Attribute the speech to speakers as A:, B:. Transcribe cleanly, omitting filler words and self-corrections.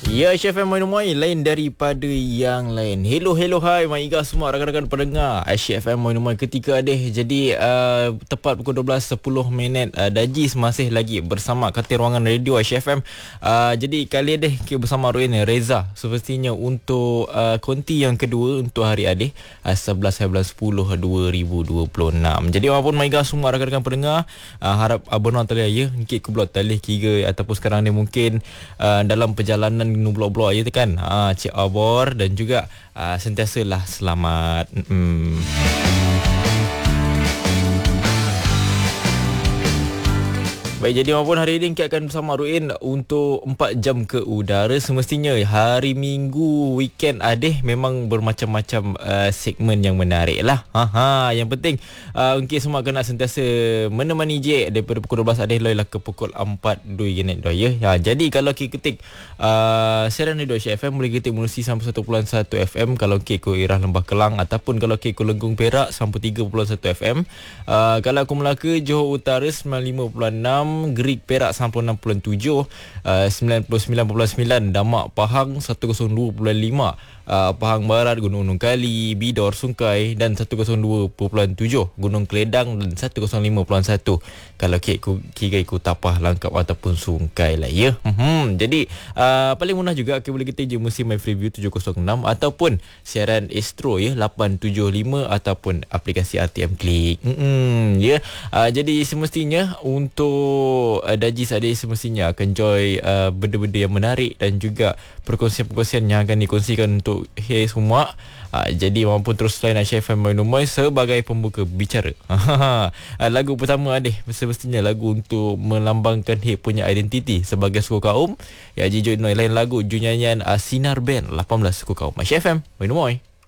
A: Ya, Chef Moinomoy lain daripada yang lain. Hello, hai Maiga semua rakan-rakan pendengar Chef Moinomoy ketika adeh. Jadi tepat pukul 12.10 Dajis masih lagi bersama Katil Ruangan Radio Chef FM. Jadi kali adeh kita bersama Ruin Reza. Sepertinya untuk konti yang kedua untuk hari adeh 11/10/2026. Jadi walaupun Maiga semua rakan-rakan pendengar, harap abang tali ya ngikut ke blog tali kira ataupun sekarang ni mungkin dalam perjalanan blok-blok je kan. Cik Abor dan juga sentiasalah selamat. Baik, jadi maupun hari ini kita akan bersama Ruin untuk 4 jam ke udara. Semestinya hari Minggu weekend adeh memang bermacam-macam segmen yang menarik lah. Yang penting mungkin semua kena sentiasa menemani je daripada pukul 12 adeh lah ke pukul 4 2 ya. Jadi kalau kita ketik siaran Radio FM boleh ketik menerusi sampai 1.1 FM kalau ke Irah Lembah Kelang, ataupun kalau ke Lenggung Perak sampai 3.1 FM. Kalau aku Melaka Johor Utara 95.6, Gerik Perak 96.7, 99.9 Damak Pahang 102.5, Pahang Barat Gunung Kali, Bidor Sungai dan 102.7 Gunung Keledang dan 105.1 kalau kira ikut Tapah Langkap ataupun Sungai lah ya. Jadi paling mudah juga boleh kita je musim My Freeview 706 ataupun siaran Astro ya 875 ataupun aplikasi RTM Klik. Ya. Jadi semestinya untuk Dajis Adik semestinya akan join benda-benda yang menarik dan juga perkongsian-perkongsian yang akan dikongsikan untuk semua. Jadi maupun terus lain Chef Moinomoy sebagai pembuka bicara. Lagu pertama Adik semestinya lagu untuk melambangkan punya identiti sebagai suku kaum. Ya, Jijo lain lagu nyanyian Sinar Band 18 suku kaum. Chef Moinomoy.